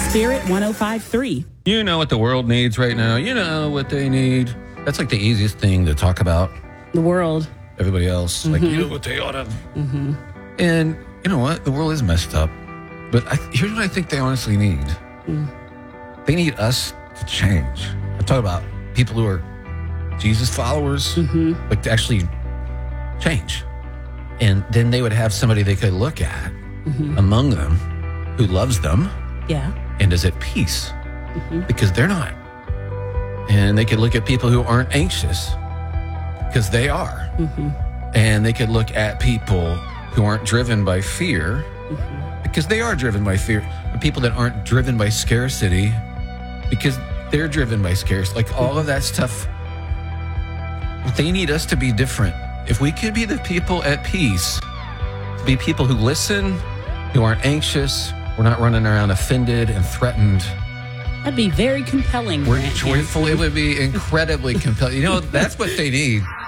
Spirit 105.3. You know what the world needs right now. You know what they need. That's like the easiest thing to talk about. The world. Everybody else, like, you know what they ought to. And you know what? The world is messed up. But here's what I think they honestly need. They need us to change. I'm talking about people who are Jesus followers, like to actually change. And then they would have somebody they could look at among them who loves them and is at peace because they're not. And they could look at people who aren't anxious because they are. And they could look at people who aren't driven by fear because they are driven by fear. And people that aren't driven by scarcity because they're driven by scarcity. Like all of that stuff, they need us to be different. If we could be the people at peace, be people who listen, who aren't anxious, we're not running around offended and threatened. That'd be very compelling. We're joyful. It would be incredibly compelling. You know, that's what they need.